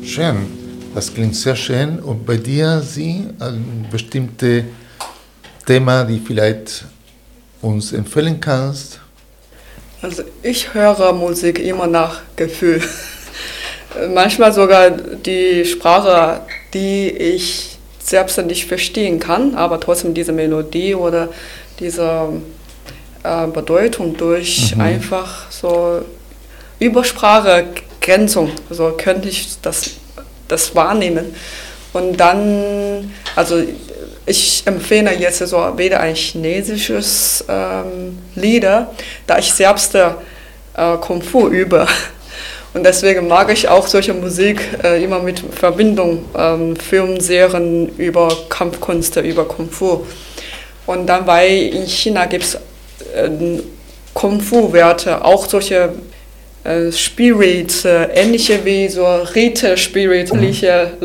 Schön, das klingt sehr schön. Und bei dir, Sie, ein bestimmtes Thema, die vielleicht uns empfehlen kannst? Also ich höre Musik immer nach Gefühl. Manchmal sogar die Sprache, die ich selbst nicht verstehen kann, aber trotzdem diese Melodie oder diese Bedeutung durch einfach so Übersprachegrenzung, so könnte ich das wahrnehmen. Und dann, also ich empfehle jetzt so weder ein chinesisches Lieder, da ich selbst Kung Fu übe. Und deswegen mag ich auch solche Musik immer mit Verbindung, Filmserien über Kampfkunst, über Kung Fu. Und dann, weil in China gibt es Kung Fu-Werte, auch solche Spirit, ähnliche wie so Rite, spirituelle